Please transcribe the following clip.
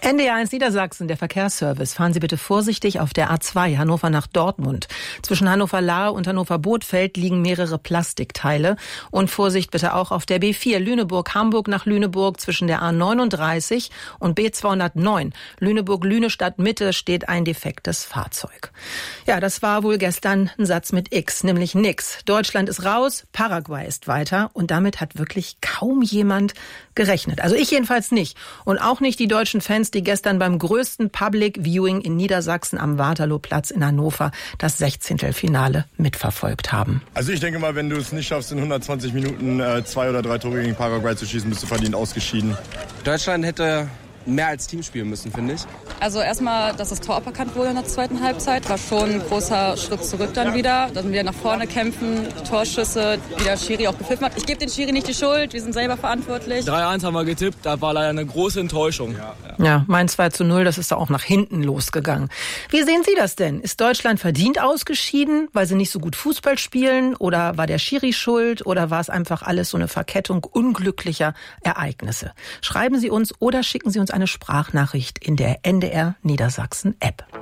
NDR1 Niedersachsen, der Verkehrsservice. Fahren Sie bitte vorsichtig auf der A2 Hannover nach Dortmund. Zwischen Hannover-Lahr und Hannover-Bothfeld liegen mehrere Plastikteile. Und Vorsicht bitte auch auf der B4 Lüneburg-Hamburg nach Lüneburg zwischen der A39 und B209. Lüneburg-Lünestadt-Mitte steht ein defektes Fahrzeug. Ja, das war wohl gestern ein Satz mit X, nämlich nix. Deutschland ist raus, Paraguay ist weiter und damit hat wirklich kaum jemand gerechnet. Also ich jedenfalls nicht. Und auch nicht die deutschen Fans, die gestern beim größten Public Viewing in Niedersachsen am Waterlooplatz in Hannover das 16. Finale mitverfolgt haben. Also ich denke mal, wenn du es nicht schaffst, in 120 Minuten 2 oder 3 Tore gegen Paraguay zu schießen, bist du verdient ausgeschieden. Deutschland hätte mehr als Team spielen müssen, finde ich. Also erstmal, dass das Tor aberkannt wurde in der zweiten Halbzeit, war schon ein großer Schritt zurück dann wieder. Dann wieder nach vorne kämpfen, Torschüsse, wie der Schiri auch gepfiffen hat. Ich gebe den Schiri nicht die Schuld, wir sind selber verantwortlich. 3-1 haben wir getippt, da war leider eine große Enttäuschung. Ja, mein 2:0, das ist da auch nach hinten losgegangen. Wie sehen Sie das denn? Ist Deutschland verdient ausgeschieden, weil sie nicht so gut Fußball spielen? Oder war der Schiri schuld? Oder war es einfach alles so eine Verkettung unglücklicher Ereignisse? Schreiben Sie uns oder schicken Sie uns eine Sprachnachricht in der NDR Niedersachsen App.